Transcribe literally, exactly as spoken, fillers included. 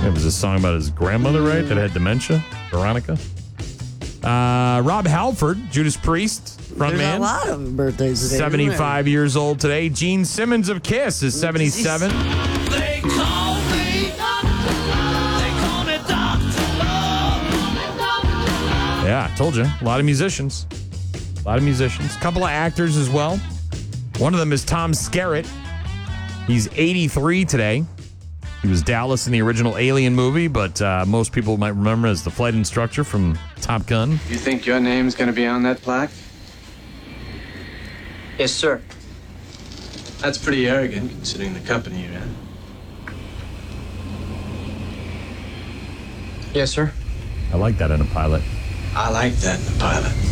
It was a song about his grandmother, right? That had dementia. Veronica. Uh, Rob Halford, Judas Priest, front There's man. a lot of birthdays today. seventy-five years old today. Gene Simmons of Kiss is seventy-seven. They call me, they call me Doctor Love. Yeah, I told you. A lot of musicians. A lot of musicians. A couple of actors as well. One of them is Tom Skerritt. He's eighty-three today. He was Dallas in the original Alien movie, but uh, most people might remember as the flight instructor from Top Gun. You think your name's gonna be on that plaque? Yes, sir. That's pretty arrogant, considering the company you're in. Yes, sir. I like that in a pilot. I like that in a pilot.